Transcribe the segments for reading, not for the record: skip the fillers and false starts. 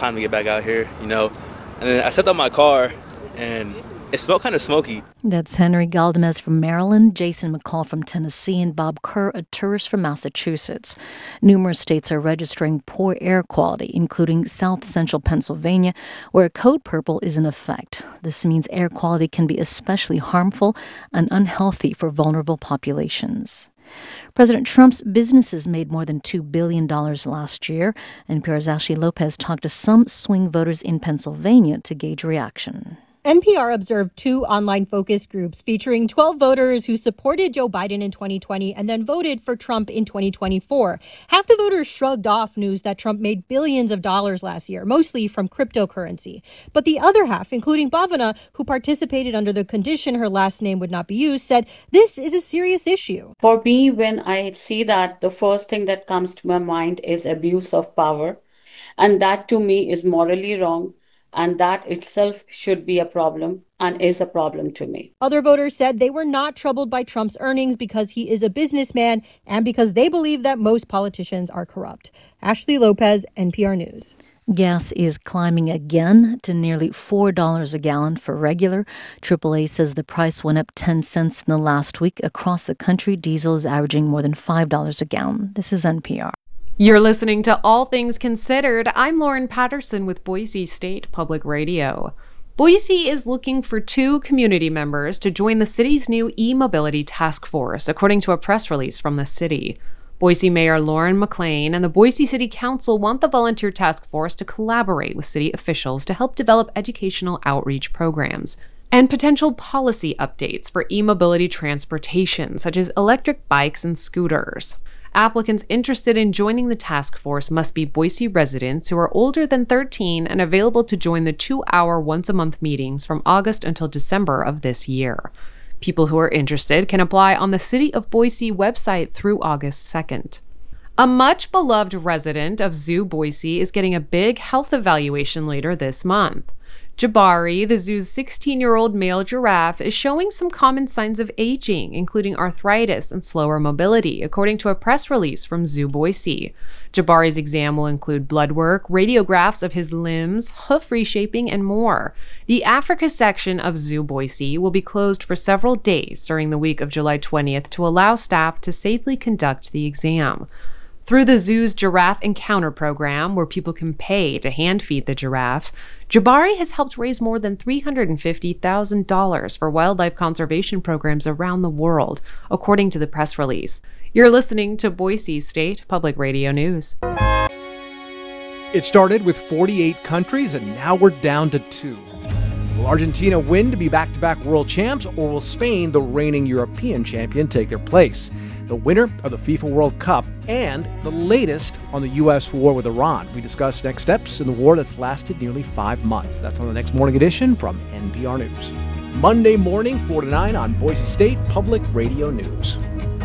time to get back out here, you know. And then I stepped out my car, and it smelled kind of smoky. That's Henry Galdamez from Maryland, Jason McCall from Tennessee, and Bob Kerr, a tourist from Massachusetts. Numerous states are registering poor air quality, including South Central Pennsylvania, where Code Purple is in effect. This means air quality can be especially harmful and unhealthy for vulnerable populations. President Trump's businesses made more than $2 billion last year. NPR's Ashley Lopez talked to some swing voters in Pennsylvania to gauge reaction. NPR observed 2 online focus groups featuring 12 voters who supported Joe Biden in 2020 and then voted for Trump in 2024. Half the voters shrugged off news that Trump made billions of dollars last year, mostly from cryptocurrency. But the other half, including Bhavana, who participated under the condition her last name would not be used, said this is a serious issue. For me, when I see that, the first thing that comes to my mind is abuse of power. And that to me is morally wrong. And that itself should be a problem and is a problem to me. Other voters said they were not troubled by Trump's earnings because he is a businessman and because they believe that most politicians are corrupt. Ashley Lopez, NPR News. Gas is climbing again to nearly $4 a gallon for regular. AAA says the price went up 10 cents in the last week. Across the country, diesel is averaging more than $5 a gallon. This is NPR. You're listening to All Things Considered. I'm Lauren Patterson with Boise State Public Radio. Boise is looking for 2 community members to join the city's new e-mobility task force, according to a press release from the city. Boise Mayor Lauren McLean and the Boise City Council want the volunteer task force to collaborate with city officials to help develop educational outreach programs and potential policy updates for e-mobility transportation, such as electric bikes and scooters. Applicants interested in joining the task force must be Boise residents who are older than 13 and available to join the 2-hour once-a-month meetings from August until December of this year. People who are interested can apply on the City of Boise website through August 2nd. A much-beloved resident of Zoo Boise is getting a big health evaluation later this month. Jabari, the zoo's 16-year-old male giraffe, is showing some common signs of aging, including arthritis and slower mobility, according to a press release from Zoo Boise. Jabari's exam will include blood work, radiographs of his limbs, hoof reshaping, and more. The Africa section of Zoo Boise will be closed for several days during the week of July 20th to allow staff to safely conduct the exam. Through the zoo's Giraffe Encounter program, where people can pay to hand-feed the giraffes, Jabari has helped raise more than $350,000 for wildlife conservation programs around the world, according to the press release. You're listening to Boise State Public Radio News. It started with 48 countries, and now we're down to 2. Will Argentina win to be back-to-back world champs, or will Spain, the reigning European champion, take their place? The winner of the FIFA World Cup and the latest on the U.S. war with Iran. We discuss next steps in the war that's lasted nearly 5 months. That's on the next morning edition from NPR News. Monday morning, 4 to 9 on Boise State Public Radio News.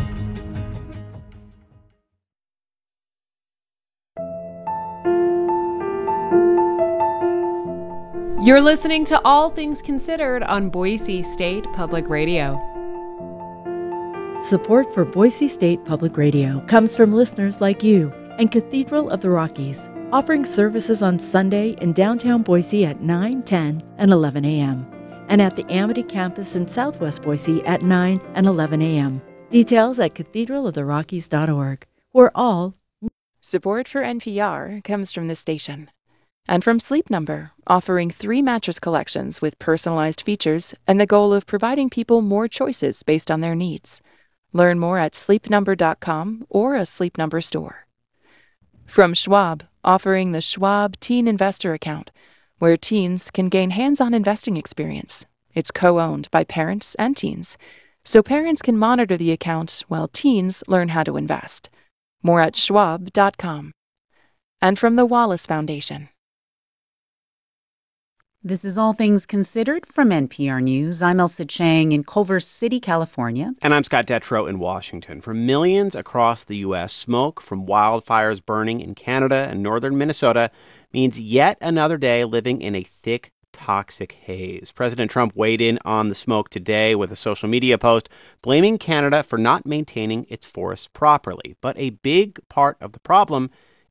You're listening to All Things Considered on Boise State Public Radio. Support for Boise State Public Radio comes from listeners like you and Cathedral of the Rockies, offering services on Sunday in downtown Boise at 9, 10, and 11 a.m., and at the Amity campus in southwest Boise at 9 and 11 a.m. Details at cathedraloftherockies.org. We're all... Support for NPR comes from this station. And from Sleep Number, offering 3 mattress collections with personalized features and the goal of providing people more choices based on their needs. Learn more at sleepnumber.com or a Sleep Number store. From Schwab, offering the Schwab Teen Investor Account, where teens can gain hands-on investing experience. It's co-owned by parents and teens, so parents can monitor the account while teens learn how to invest. More at schwab.com. And from the Wallace Foundation. This is All Things Considered from NPR News. I'm Elsa Chang in Culver City, California. And I'm Scott Detrow in Washington. For millions across the U.S., smoke from wildfires burning in Canada and northern Minnesota means yet another day living in a thick, toxic haze. President Trump weighed in on the smoke today with a social media post blaming Canada for not maintaining its forests properly. But a big part of the problem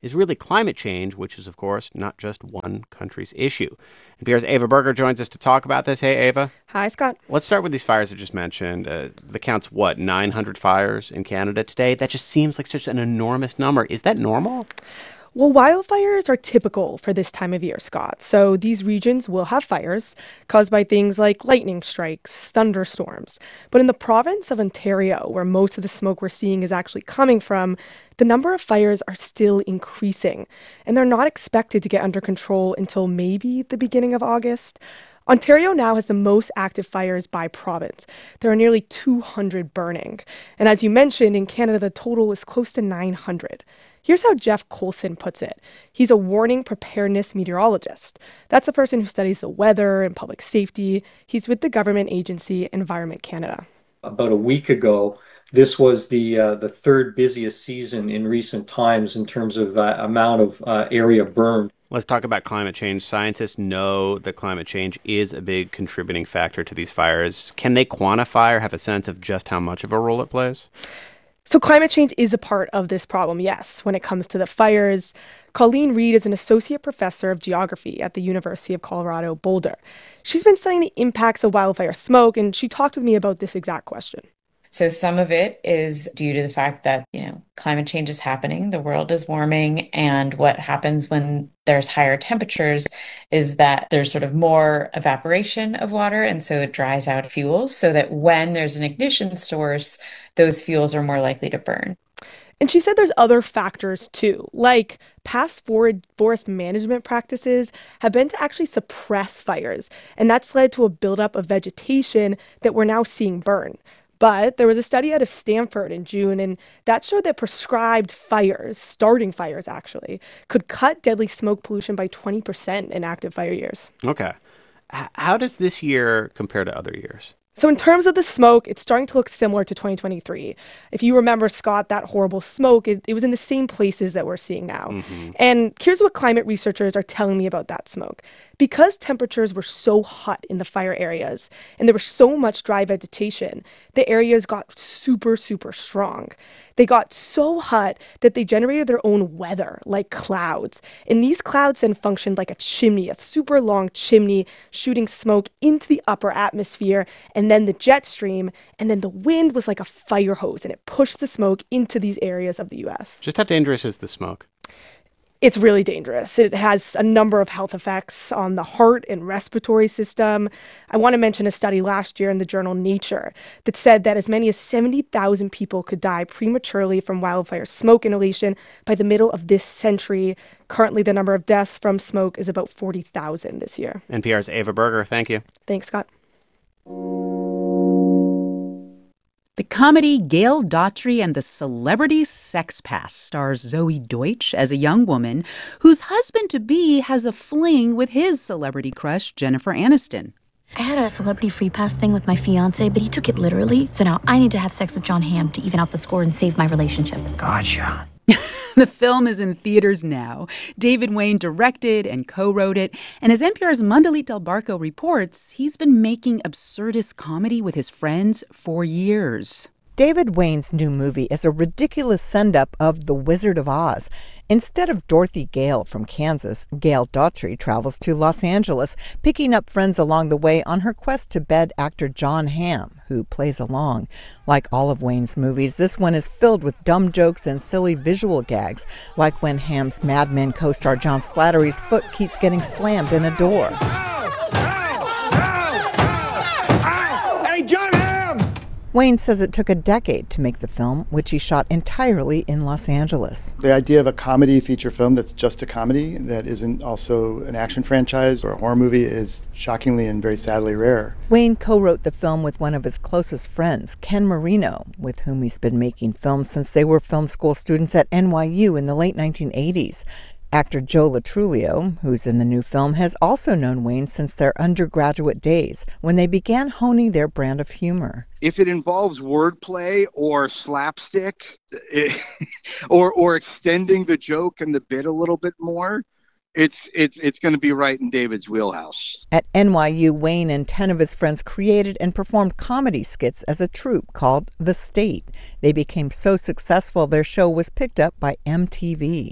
is really climate change, which is, of course, not just one country's issue. NPR's Ava Berger joins us to talk about this. Hey, Ava. Hi, Scott. Let's start with these fires I just mentioned. The count's, 900 fires in Canada today? That just seems like such an enormous number. Is that normal? Well, wildfires are typical for this time of year, Scott. So these regions will have fires caused by things like lightning strikes, thunderstorms. But in the province of Ontario, where most of the smoke we're seeing is actually coming from, the number of fires are still increasing, and they're not expected to get under control until maybe the beginning of August. Ontario now has the most active fires by province. There are nearly 200 burning. And as you mentioned, in Canada, the total is close to 900. Here's how Jeff Coulson puts it. He's a warning preparedness meteorologist. That's a person who studies the weather and public safety. He's with the government agency Environment Canada. About a week ago, this was the third busiest season in recent times in terms of amount of area burned. Let's talk about climate change. Scientists know that climate change is a big contributing factor to these fires. Can they quantify or have a sense of just how much of a role it plays? So climate change is a part of this problem, yes, when it comes to the fires. Colleen Reed is an associate professor of geography at the University of Colorado Boulder. She's been studying the impacts of wildfire smoke, and she talked with me about this exact question. So some of it is due to the fact that, climate change is happening, the world is warming, and what happens when there's higher temperatures is that there's sort of more evaporation of water, and so it dries out fuels so that when there's an ignition source, those fuels are more likely to burn. And she said there's other factors too, like past forest management practices have been to actually suppress fires, and that's led to a buildup of vegetation that we're now seeing burn. But there was a study out of Stanford in June, and that showed that prescribed fires, starting fires actually, could cut deadly smoke pollution by 20% in active fire years. Okay. How does this year compare to other years? So in terms of the smoke, it's starting to look similar to 2023. If you remember, Scott, that horrible smoke, it was in the same places that we're seeing now. Mm-hmm. And here's what climate researchers are telling me about that smoke. Because temperatures were so hot in the fire areas and there was so much dry vegetation, the areas got super, super strong. They got so hot that they generated their own weather, like clouds. And these clouds then functioned like a chimney, a super long chimney, shooting smoke into the upper atmosphere, and then the jet stream, and then the wind was like a fire hose, and it pushed the smoke into these areas of the U.S. Just how dangerous is the smoke? It's really dangerous. It has a number of health effects on the heart and respiratory system. I want to mention a study last year in the journal Nature that said that as many as 70,000 people could die prematurely from wildfire smoke inhalation by the middle of this century. Currently, the number of deaths from smoke is about 40,000 this year. NPR's Ava Berger, thank you. Thanks, Scott. The comedy Gail Daughtry and the Celebrity Sex Pass stars Zoe Deutsch as a young woman whose husband-to-be has a fling with his celebrity crush, Jennifer Aniston. I had a celebrity free pass thing with my fiance, but he took it literally. So now I need to have sex with John Hamm to even out the score and save my relationship. Gotcha. The film is in theaters now. David Wain directed and co-wrote it. And as NPR's Mandalit Del Barco reports, he's been making absurdist comedy with his friends for years. David Wain's new movie is a ridiculous send-up of The Wizard of Oz. Instead of Dorothy Gale from Kansas, Gail Daughtry travels to Los Angeles, picking up friends along the way on her quest to bed actor John Hamm, who plays along. Like all of Wain's movies, this one is filled with dumb jokes and silly visual gags, like when Hamm's Mad Men co-star John Slattery's foot keeps getting slammed in a door. Hey, John Hamm! Wain says it took a decade to make the film, which he shot entirely in Los Angeles. The idea of a comedy feature film that's just a comedy, that isn't also an action franchise or a horror movie, is shockingly and very sadly rare. Wain co-wrote the film with one of his closest friends, Ken Marino, with whom he's been making films since they were film school students at NYU in the late 1980s. Actor Joe Latrulio, who's in the new film, has also known Wain since their undergraduate days, when they began honing their brand of humor. If it involves wordplay or slapstick, or extending the joke and the bit a little bit more, it's going to be right in David's wheelhouse. At NYU, Wain and 10 of his friends created and performed comedy skits as a troupe called The State. They became so successful, their show was picked up by MTV.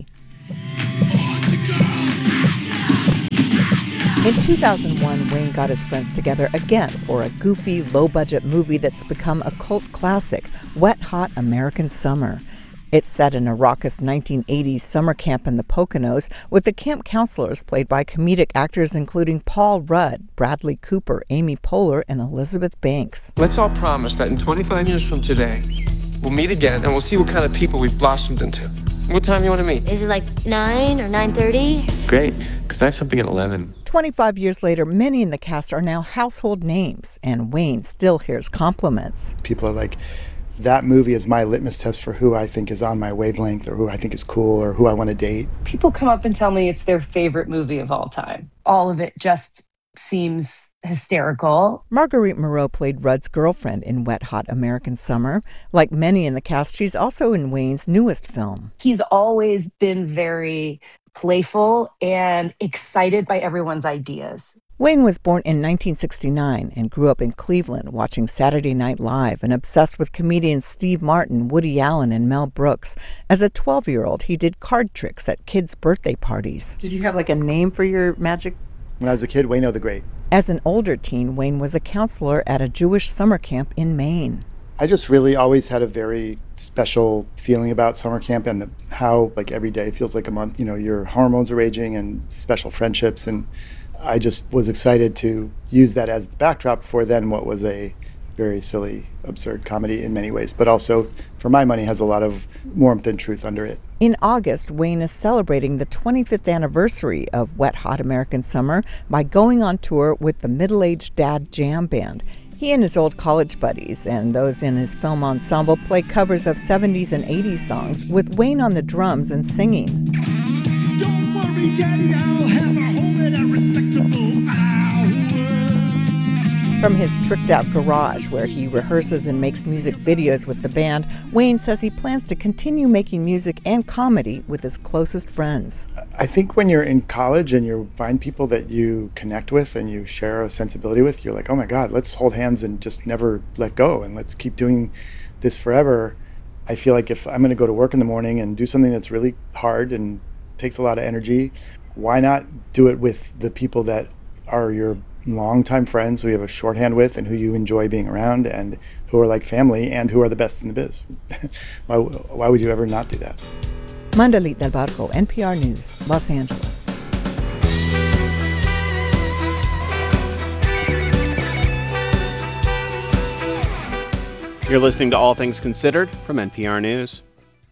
In 2001, Wayne got his friends together again for a goofy, low-budget movie that's become a cult classic, Wet Hot American Summer. It's set in a raucous 1980s summer camp in the Poconos, with the camp counselors played by comedic actors including Paul Rudd, Bradley Cooper, Amy Poehler, and Elizabeth Banks. Let's all promise that in 25 years from today, we'll meet again and we'll see what kind of people we've blossomed into. What time you want to meet? Is it like 9 or 9:30? Great, because I have something at 11. 25 years later, many in the cast are now household names, and Wayne still hears compliments. People are like, that movie is my litmus test for who I think is on my wavelength or who I think is cool or who I want to date. People come up and tell me it's their favorite movie of all time. All of it just seems hysterical. Marguerite Moreau played Rudd's girlfriend in Wet Hot American Summer. Like many in the cast, she's also in Wayne's newest film. He's always been very playful and excited by everyone's ideas. Wayne was born in 1969 and grew up in Cleveland watching Saturday Night Live and obsessed with comedians Steve Martin, Woody Allen, and Mel Brooks. As a 12-year-old, he did card tricks at kids' birthday parties. Did you have like a name for your magic? When I was a kid, Wayno the Great. As an older teen, Wayne was a counselor at a Jewish summer camp in Maine. I just really always had a very special feeling about summer camp and how like every day feels like a month. You know, your hormones are raging and special friendships. And I just was excited to use that as the backdrop for then what was a very silly, absurd comedy in many ways, but also, for my money, has a lot of warmth and truth under it. In August, Wayne is celebrating the 25th anniversary of Wet Hot American Summer by going on tour with the Middle-Aged Dad Jam Band. He and his old college buddies and those in his film ensemble play covers of 70s and 80s songs with Wayne on the drums and singing. Don't worry, Daddy, I'll have a home in a respectable hour. From his tricked-out garage, where he rehearses and makes music videos with the band, Wayne says he plans to continue making music and comedy with his closest friends. I think when you're in college and you find people that you connect with and you share a sensibility with, you're like, oh my God, let's hold hands and just never let go and let's keep doing this forever. I feel like if I'm going to go to work in the morning and do something that's really hard and takes a lot of energy, why not do it with the people that are your longtime friends who you have a shorthand with and who you enjoy being around and who are like family and who are the best in the biz? Why would you ever not do that? Mandalit Del Barco, NPR News, Los Angeles. You're listening to All Things Considered from NPR News.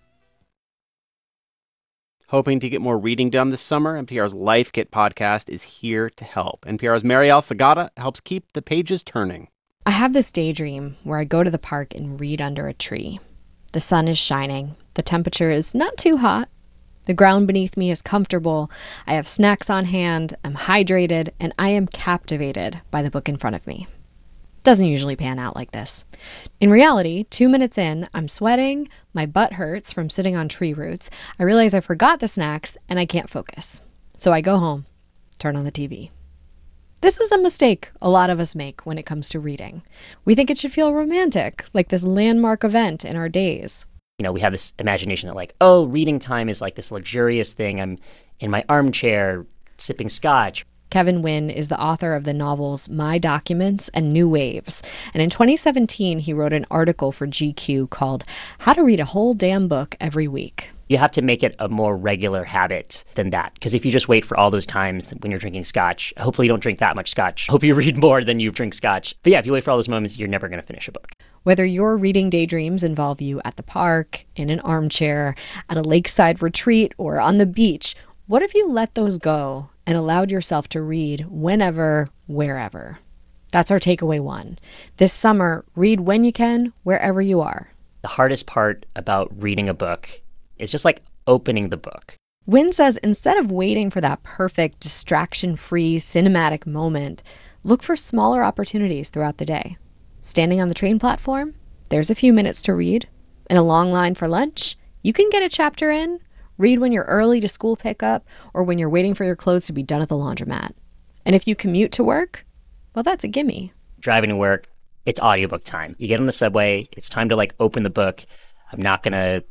Hoping to get more reading done this summer, NPR's Life Kit podcast is here to help. NPR's Marielle Sagata helps keep the pages turning. I have this daydream where I go to the park and read under a tree. The sun is shining. The temperature is not too hot. The ground beneath me is comfortable. I have snacks on hand. I'm hydrated, and I am captivated by the book in front of me. Doesn't usually pan out like this. In reality, 2 minutes in, I'm sweating, my butt hurts from sitting on tree roots, I realize I forgot the snacks, and I can't focus. So I go home, turn on the TV. This is a mistake a lot of us make when it comes to reading. We think it should feel romantic, like this landmark event in our days. You know, we have this imagination that like, oh, reading time is like this luxurious thing. I'm in my armchair sipping scotch. Kevin Wynn is the author of the novels My Documents and New Waves. And in 2017, he wrote an article for GQ called How to Read a Whole Damn Book Every Week. You have to make it a more regular habit than that. Because if you just wait for all those times when you're drinking scotch, hopefully you don't drink that much scotch. Hope you read more than you drink scotch. But yeah, if you wait for all those moments, you're never going to finish a book. Whether your reading daydreams involve you at the park, in an armchair, at a lakeside retreat, or on the beach, what if you let those go and allowed yourself to read whenever, wherever? That's our takeaway one. This summer, read when you can, wherever you are. The hardest part about reading a book is just like opening the book. Wynn says instead of waiting for that perfect, distraction-free, cinematic moment, look for smaller opportunities throughout the day. Standing on the train platform, there's a few minutes to read. In a long line for lunch, you can get a chapter in. Read when you're early to school pickup or when you're waiting for your clothes to be done at the laundromat. And if you commute to work, well, that's a gimme. Driving to work, it's audiobook time. You get on the subway, it's time to like open the book. I'm not going to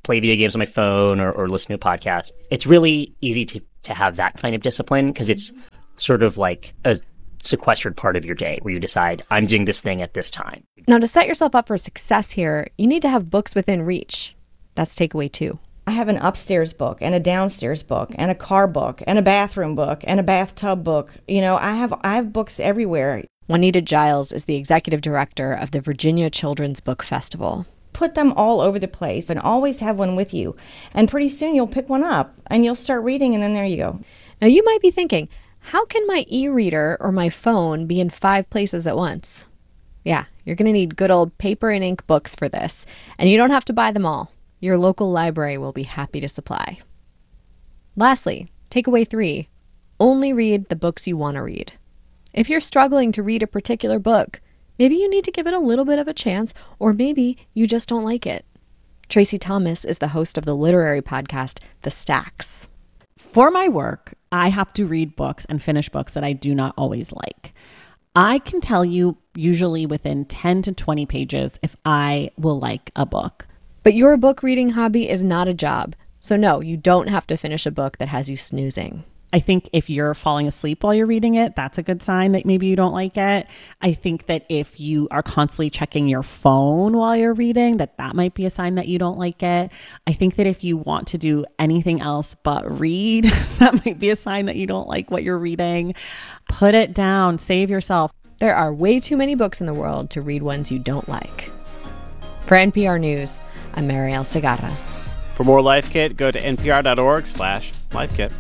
play video games on my phone or listen to a podcast. It's really easy to have that kind of discipline because it's sort of like a sequestered part of your day where you decide, I'm doing this thing at this time. Now, to set yourself up for success here, you need to have books within reach. That's takeaway 2. I have an upstairs book and a downstairs book and a car book and a bathroom book and a bathtub book. You know, I have books everywhere. Juanita Giles is the executive director of the Virginia Children's Book Festival. Put them all over the place and always have one with you. And pretty soon you'll pick one up and you'll start reading, and then there you go. Now, you might be thinking, how can my e-reader or my phone be in 5 places at once? Yeah, you're going to need good old paper and ink books for this, and you don't have to buy them all. Your local library will be happy to supply. Lastly, takeaway 3, only read the books you want to read. If you're struggling to read a particular book, maybe you need to give it a little bit of a chance, or maybe you just don't like it. Tracy Thomas is the host of the literary podcast, The Stacks. For my work, I have to read books and finish books that I do not always like. I can tell you usually within 10 to 20 pages if I will like a book. But your book reading hobby is not a job. So no, you don't have to finish a book that has you snoozing. I think if you're falling asleep while you're reading it, that's a good sign that maybe you don't like it. I think that if you are constantly checking your phone while you're reading, that might be a sign that you don't like it. I think that if you want to do anything else but read, that might be a sign that you don't like what you're reading. Put it down. Save yourself. There are way too many books in the world to read ones you don't like. For NPR News, I'm Marielle Segarra. For more Life Kit, go to npr.org/lifekit.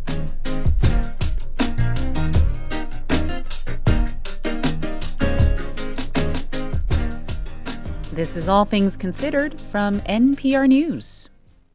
This is All Things Considered from NPR News.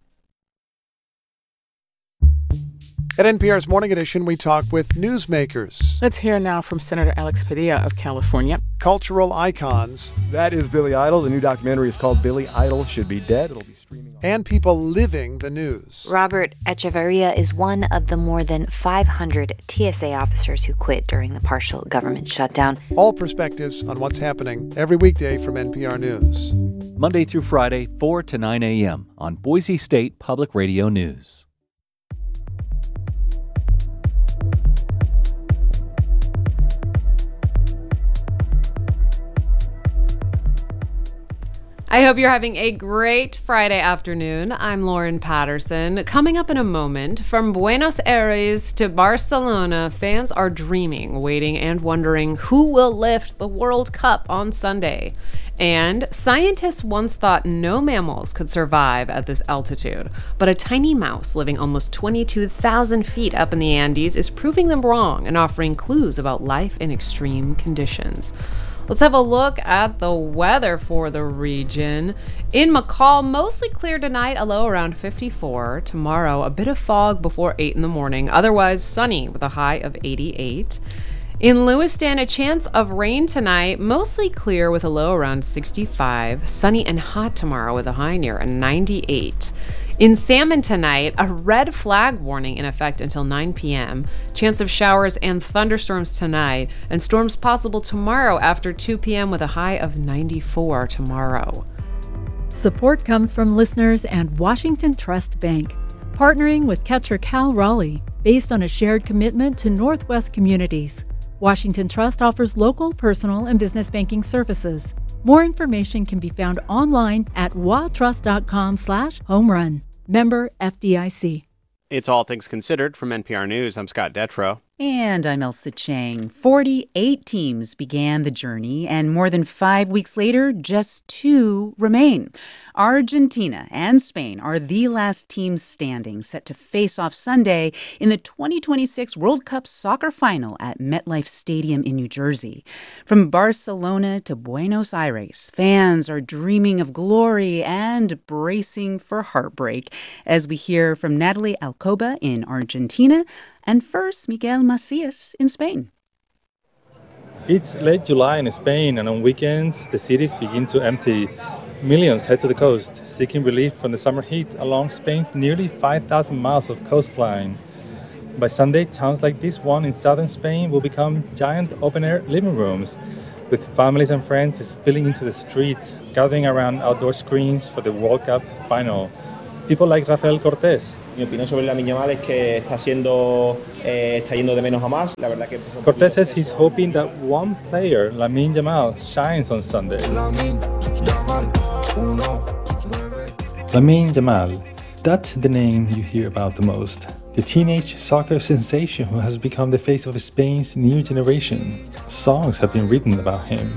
At NPR's Morning Edition, we talk with newsmakers. Let's hear now from Senator Alex Padilla of California. Cultural icons. That is Billy Idol. The new documentary is called Billy Idol Should Be Dead. It'll be streaming. And people living the news. Robert Echeverria is one of the more than 500 TSA officers who quit during the partial government shutdown. All perspectives on what's happening every weekday from NPR News. Monday through Friday, 4 to 9 a.m. on Boise State Public Radio News. I hope you're having a great Friday afternoon. I'm Lauren Patterson. Coming up in a moment, from Buenos Aires to Barcelona, fans are dreaming, waiting, and wondering who will lift the World Cup on Sunday. And scientists once thought no mammals could survive at this altitude, but a tiny mouse living almost 22,000 feet up in the Andes is proving them wrong and offering clues about life in extreme conditions. Let's have a look at the weather for the region. In McCall, mostly clear tonight, a low around 54. Tomorrow, a bit of fog before 8 in the morning. Otherwise, sunny with a high of 88. In Lewiston, a chance of rain tonight, mostly clear with a low around 65. Sunny and hot tomorrow with a high near a 98. In Salmon tonight, a red flag warning in effect until 9 p.m. Chance of showers and thunderstorms tonight, and storms possible tomorrow after 2 p.m. with a high of 94 tomorrow. Support comes from listeners and Washington Trust Bank, partnering with Ketcher Cal Raleigh, based on a shared commitment to Northwest communities. Washington Trust offers local, personal, and business banking services. More information can be found online at watrust.com/homerun. Member FDIC. It's All Things Considered from NPR News. I'm Scott Detrow. And I'm Elsa Chang. 48 teams began the journey, and more than 5 weeks later, just 2 remain. Argentina and Spain are the last teams standing, set to face off Sunday in the 2026 World Cup soccer final at MetLife Stadium in New Jersey. From Barcelona to Buenos Aires, fans are dreaming of glory and bracing for heartbreak, as we hear from Natalie Alcoba in Argentina, and first, Miguel Macias in Spain. It's late July in Spain, and on weekends, the cities begin to empty. Millions head to the coast, seeking relief from the summer heat along Spain's nearly 5,000 miles of coastline. By Sunday, towns like this one in southern Spain will become giant open-air living rooms, with families and friends spilling into the streets, gathering around outdoor screens for the World Cup final. people like Rafael Cortés. Mi opinión sobre Lamine Yamal es que está yendo de menos a más. La verdad que Cortés says he's hoping that one player, Lamine Yamal, shines on Sunday. Lamine Yamal, that's the name you hear about the most. The teenage soccer sensation who has become the face of Spain's new generation. Songs have been written about him.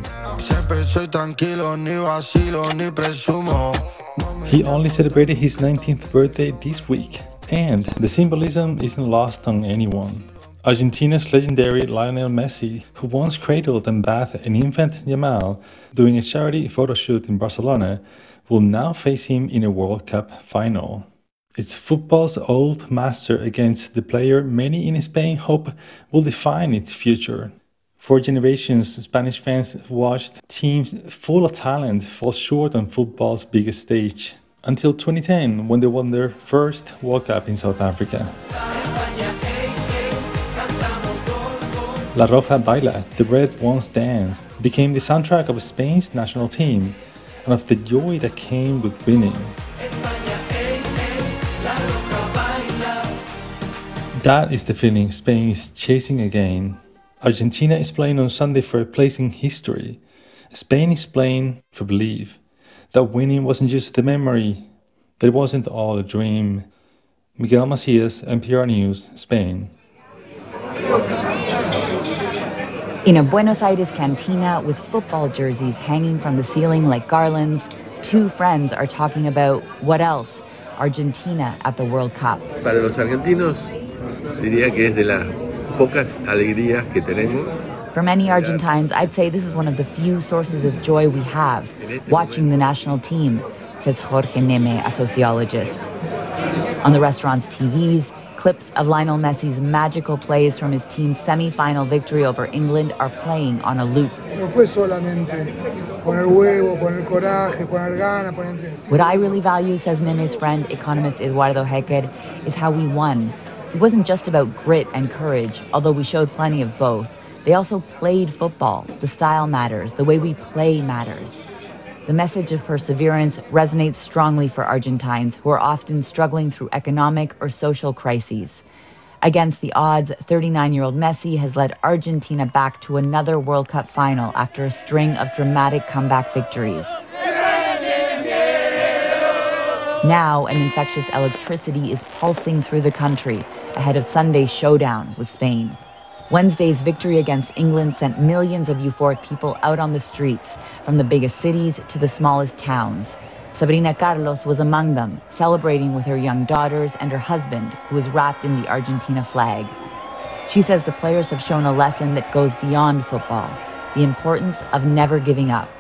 He only celebrated his 19th birthday this week, and the symbolism isn't lost on anyone. Argentina's legendary Lionel Messi, who once cradled and bathed an infant Yamal during a charity photo shoot in Barcelona, will now face him in a World Cup final. It's football's old master against the player many in Spain hope will define its future. For generations, Spanish fans watched teams full of talent fall short on football's biggest stage. Until 2010, when they won their first World Cup in South Africa. La Roja Baila, the Red Ones Dance, became the soundtrack of Spain's national team and of the joy that came with winning. That is the feeling Spain is chasing again. Argentina is playing on Sunday for a place in history. Spain is playing for belief. That winning wasn't just a memory, that it wasn't all a dream. Miguel Macias, NPR News, Spain. In a Buenos Aires cantina with football jerseys hanging from the ceiling like garlands, two friends are talking about what else? Argentina at the World Cup. Para los argentinos, diría que es de las pocas alegrías que tenemos. For many Argentines, I'd say this is one of the few sources of joy we have, watching the national team, says Jorge Neme, a sociologist. On the restaurant's TVs, clips of Lionel Messi's magical plays from his team's semi-final victory over England are playing on a loop. What I really value, says Neme's friend, economist Eduardo Hecker, is how we won. It wasn't just about grit and courage, although we showed plenty of both. They also played football. The style matters. The way we play matters. The message of perseverance resonates strongly for Argentines who are often struggling through economic or social crises. Against the odds, 39-year-old Messi has led Argentina back to another World Cup final after a string of dramatic comeback victories. Now, an infectious electricity is pulsing through the country ahead of Sunday's showdown with Spain. Wednesday's victory against England sent millions of euphoric people out on the streets, from the biggest cities to the smallest towns. Sabrina Carlos was among them, celebrating with her young daughters and her husband, who was wrapped in the Argentina flag. She says the players have shown a lesson that goes beyond football, the importance of never giving up.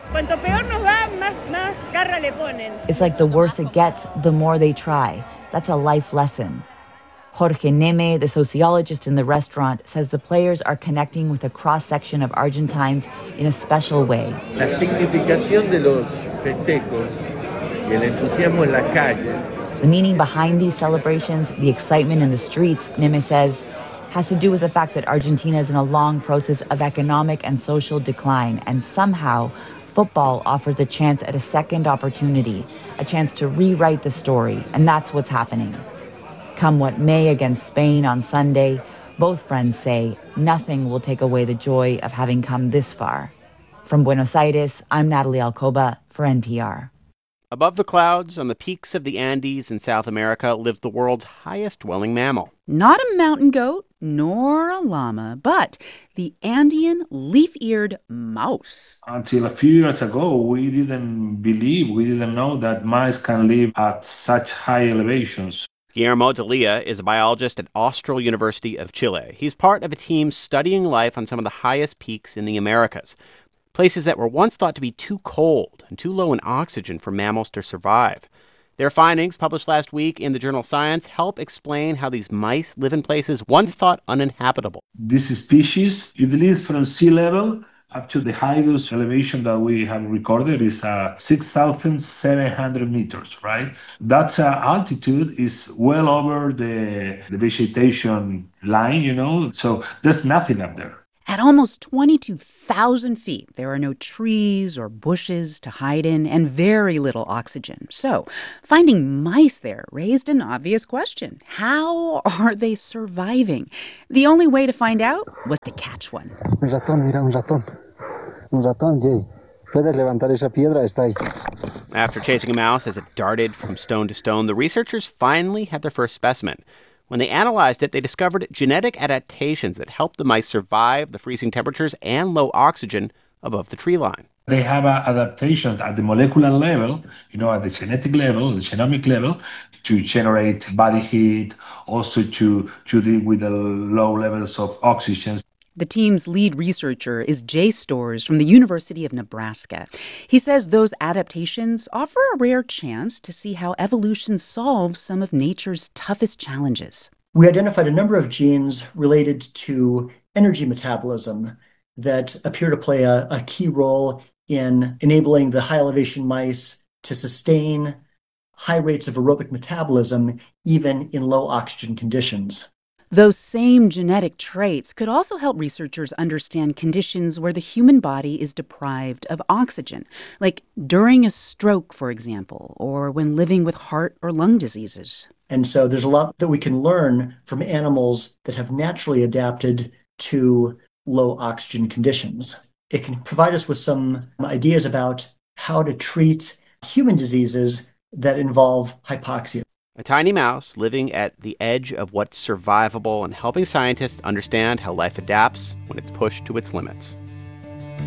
It's like the worse it gets, the more they try. That's a life lesson. Jorge Neme, the sociologist in the restaurant, says the players are connecting with a cross-section of Argentines in a special way. La significación de los festejos y el entusiasmo en las calles. The meaning behind these celebrations, the excitement in the streets, Neme says, has to do with the fact that Argentina is in a long process of economic and social decline, and somehow football offers a chance at a second opportunity, a chance to rewrite the story, and that's what's happening. Come what may against Spain on Sunday, both friends say nothing will take away the joy of having come this far. From Buenos Aires, I'm Natalie Alcoba for NPR. Above the clouds, on the peaks of the Andes in South America, lives the world's highest dwelling mammal. Not a mountain goat, nor a llama, but the Andean leaf-eared mouse. Until a few years ago, we didn't know that mice can live at such high elevations. Guillermo Delia is a biologist at Austral University of Chile. He's part of a team studying life on some of the highest peaks in the Americas, places that were once thought to be too cold and too low in oxygen for mammals to survive. Their findings, published last week in the journal Science, help explain how these mice live in places once thought uninhabitable. This species, it lives from sea level up to the highest elevation that we have recorded is 6,700 meters, right? That altitude is well over the vegetation line, so there's nothing up there. At almost 22,000 feet, there are no trees or bushes to hide in and very little oxygen. So, finding mice there raised an obvious question. How are they surviving? The only way to find out was to catch one. Un ratón, mira, un ratón. Un ratón, Jay. Puedes levantar esa piedra, está ahí. After chasing a mouse as it darted from stone to stone, the researchers finally had their first specimen. When they analyzed it, they discovered genetic adaptations that helped the mice survive the freezing temperatures and low oxygen above the tree line. They have adaptations at the molecular level, at the genetic level, the genomic level, to generate body heat, also to deal with the low levels of oxygen. The team's lead researcher is Jay Storrs from the University of Nebraska. He says those adaptations offer a rare chance to see how evolution solves some of nature's toughest challenges. We identified a number of genes related to energy metabolism that appear to play a key role in enabling the high elevation mice to sustain high rates of aerobic metabolism even in low oxygen conditions. Those same genetic traits could also help researchers understand conditions where the human body is deprived of oxygen, like during a stroke, for example, or when living with heart or lung diseases. And so there's a lot that we can learn from animals that have naturally adapted to low oxygen conditions. It can provide us with some ideas about how to treat human diseases that involve hypoxia. A tiny mouse living at the edge of what's survivable and helping scientists understand how life adapts when it's pushed to its limits.